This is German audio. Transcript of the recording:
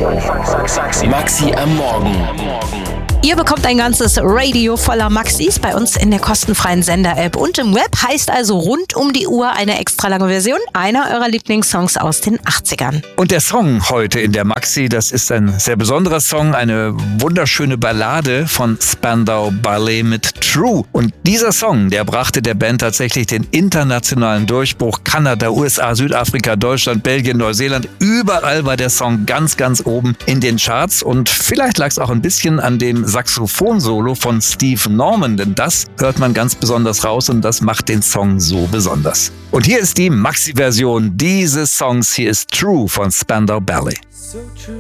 Maxi am Morgen. Ihr bekommt ein ganzes Radio voller Maxis bei uns in der kostenfreien Sender-App und im Web. Heißt also rund um die Uhr eine extra lange Version einer eurer Lieblingssongs aus den 80ern. Und der Song heute in der Maxi, das ist ein sehr besonderer Song, eine wunderschöne Ballade von Spandau Ballet mit True. Und dieser Song, der brachte der Band tatsächlich den internationalen Durchbruch. Kanada, USA, Südafrika, Deutschland, Belgien, Neuseeland, überall war der Song ganz, ganz oben in den Charts. Und vielleicht lag es auch ein bisschen an dem Saxophon-Solo von Steve Norman, denn das hört man ganz besonders raus und das macht den Song so besonders. Und hier ist die Maxi-Version dieses Songs. Hier ist True von Spandau Ballet.